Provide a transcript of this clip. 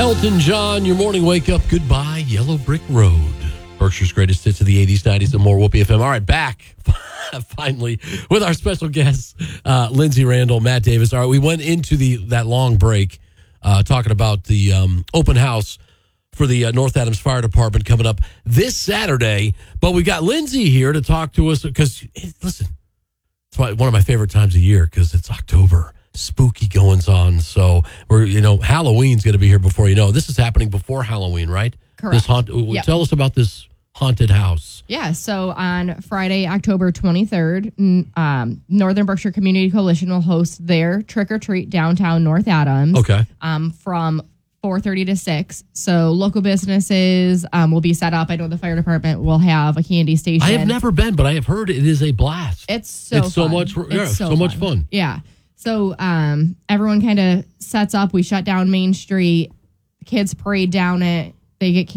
Elton John, your morning wake up. Goodbye, Yellow Brick Road. Berkshire's greatest hits of the 80s, 90s, and more. Whoopee FM. All right, back finally with our special guests, Lindsay Randall, Matt Davis. All right, we went into that long break talking about the open house for the North Adams Fire Department coming up this Saturday. But we got Lindsay here to talk to us because, listen, it's one of my favorite times of year because it's October. Spooky goings on. So Halloween's going to be here before you know. This is happening before Halloween, right? Correct. Yep. Tell us about this haunted house. Yeah. So on Friday, October 23rd, Northern Berkshire Community Coalition will host their trick or treat downtown North Adams. Okay. From 4:30 to 6. So local businesses will be set up. I know the fire department will have a candy station. I have never been, but I have heard it is a blast. It's so much fun. Yeah. So everyone kind of sets up. We shut down Main Street. The kids parade down it. They get